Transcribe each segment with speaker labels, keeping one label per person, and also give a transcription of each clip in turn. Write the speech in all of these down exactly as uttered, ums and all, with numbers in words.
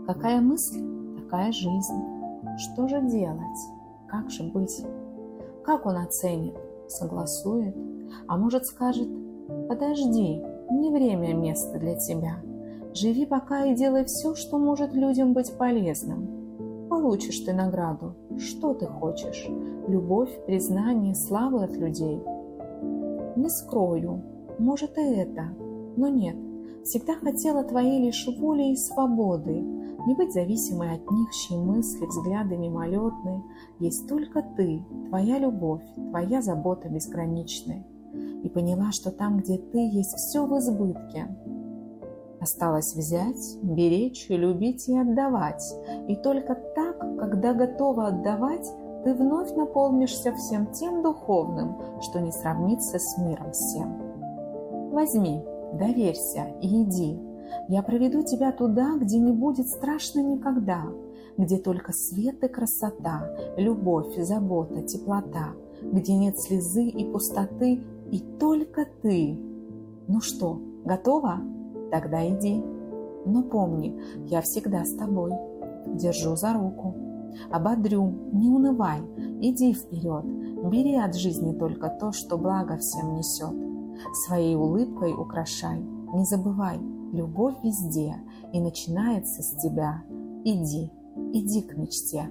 Speaker 1: Какая мысль, такая жизнь. Что же делать? Как же быть? Как он оценит, согласует, а может скажет: подожди, не время, место для тебя. Живи пока и делай все, что может людям быть полезным. Получишь ты награду. Что ты хочешь? Любовь, признание, славы от людей? Не скрою, может и это, но нет. Всегда хотела твоей лишь воли и свободы, не быть зависимой от них, чьи мысли, взгляды мимолетные. Есть только ты, твоя любовь, твоя забота безграничная. И поняла, что там, где ты, есть все в избытке. Осталось взять, беречь, любить и отдавать. И только так, когда готова отдавать, ты вновь наполнишься всем тем духовным, что не сравнится с миром всем. Возьми, доверься и иди. Я проведу тебя туда, где не будет страшно никогда, где только свет и красота, любовь, забота, теплота, где нет слезы и пустоты, и только ты. Ну что, готова? Тогда иди. Но помни, я всегда с тобой. Держу за руку. Ободрю, не унывай, иди вперед. Бери от жизни только то, что благо всем несет. Своей улыбкой украшай. Не забывай, любовь везде, и начинается с тебя. Иди, иди к мечте.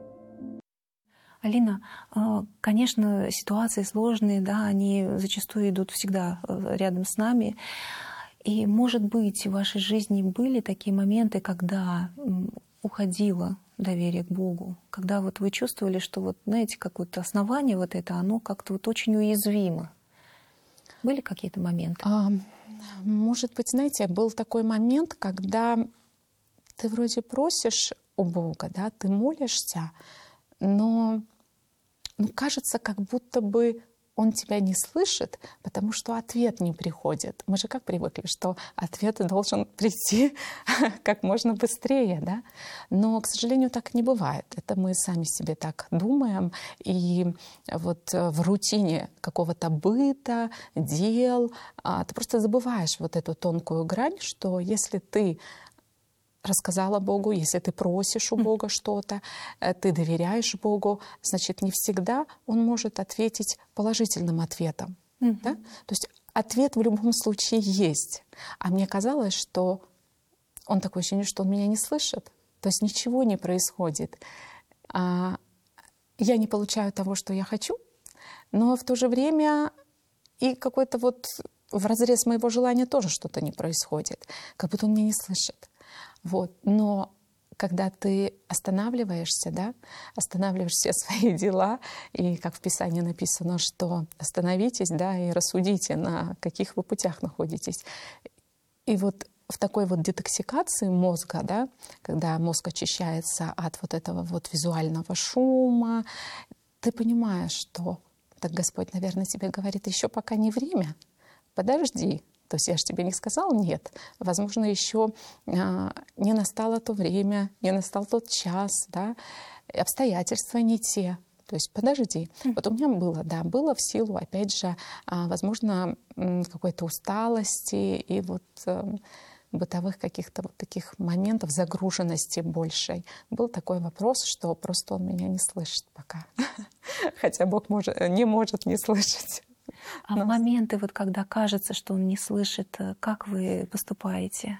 Speaker 2: Алина, конечно, ситуации сложные, да, они зачастую идут всегда рядом с нами. И, может быть, в вашей жизни были такие моменты, когда уходило доверие к Богу, когда вот вы чувствовали, что вот, знаете, какое-то основание вот это, оно как-то вот очень уязвимо. Были какие-то моменты?
Speaker 3: А, может быть, знаете, был такой момент, когда ты вроде просишь у Бога, да, ты молишься, но ну, кажется, как будто бы Он тебя не слышит, потому что ответ не приходит. Мы же как привыкли, что ответ должен прийти как можно быстрее, да? Но, к сожалению, так не бывает. Это мы сами себе так думаем. И вот в рутине какого-то быта, дел, ты просто забываешь вот эту тонкую грань, что если ты рассказала Богу, если ты просишь у Бога что-то, ты доверяешь Богу, значит, не всегда Он может ответить положительным ответом. Mm-hmm. Да? То есть ответ в любом случае есть. А мне казалось, что Он такое ощущение, что Он меня не слышит. То есть ничего не происходит. Я не получаю того, что я хочу, но в то же время и какой-то вот вразрез моего желания тоже что-то не происходит. Как будто Он меня не слышит. Вот. Но когда ты останавливаешься, да, останавливаешь все свои дела, и как в Писании написано, что остановитесь, да, и рассудите, на каких вы путях находитесь. И вот в такой вот детоксикации мозга, да, когда мозг очищается от вот этого вот визуального шума, ты понимаешь, что так Господь, наверное, тебе говорит: еще пока не время, подожди. То есть я же тебе не сказал нет. Возможно, еще а, не настало то время, не настал тот час, да, обстоятельства не те. То есть подожди. Mm. Вот у меня было, да, было в силу, опять же, а, возможно, какой-то усталости и вот а, бытовых каких-то вот таких моментов загруженности большей. Был такой вопрос, что просто Он меня не слышит пока. Хотя Бог может, не может не слышать.
Speaker 2: А в моменты, вот, когда кажется, что Он не слышит, как вы поступаете?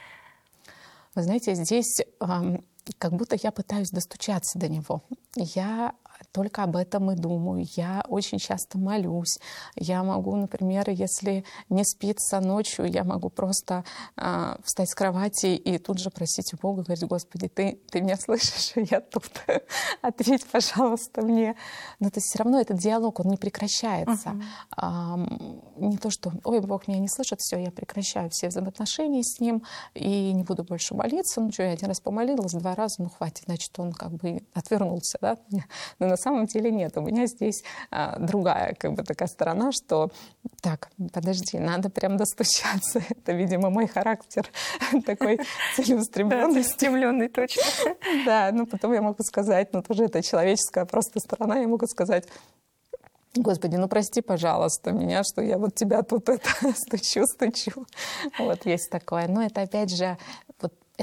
Speaker 3: Вы знаете, здесь э, как будто я пытаюсь достучаться до Него. Я только об этом и думаю. Я очень часто молюсь. Я могу, например, если не спится ночью, я могу просто э, встать с кровати и тут же просить у Бога, говорить: Господи, ты, ты меня слышишь? Я тут. Ответь, пожалуйста, мне. Но то есть все равно этот диалог, он не прекращается. Uh-huh. А, не то, что, ой, Бог меня не слышит, все, я прекращаю все взаимоотношения с Ним и не буду больше молиться. Ну что, я один раз помолилась, два раза, ну хватит, значит, Он как бы отвернулся, да? Но на самом деле нет. У меня здесь а, другая как бы такая сторона, что так, подожди, надо прям достучаться. Это, видимо, мой характер такой целеустремленный.
Speaker 2: Целеустремленный, точно.
Speaker 3: Да, ну потом я могу сказать, ну тоже это человеческая просто сторона, я могу сказать: Господи, ну прости, пожалуйста, меня, что я вот тебя тут это стучу, стучу. Вот есть такое. Но это опять же